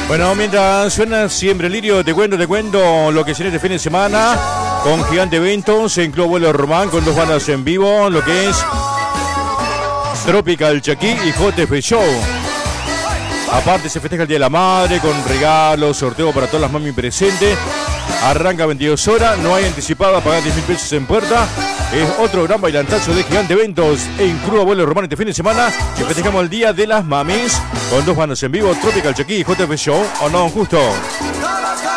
Bueno, mientras suena siempre Lirio, te cuento lo que será este fin de semana con Gigante Eventos en Club Abuelo Román con 2 bandas en vivo, lo que es Tropical Chaquí y JF Show. Aparte se festeja el Día de la Madre con regalos, sorteo para todas las mami presentes. Arranca a 22 horas, no hay anticipada, pagar 10.000 pesos en puerta. Es otro gran bailantazo de Gigante Eventos en Club Abuelo Román este fin de semana. Que festejamos el Día de las Mamis con 2 bandas en vivo, Tropical Chaquí y JF Show. ¿O no, Justo?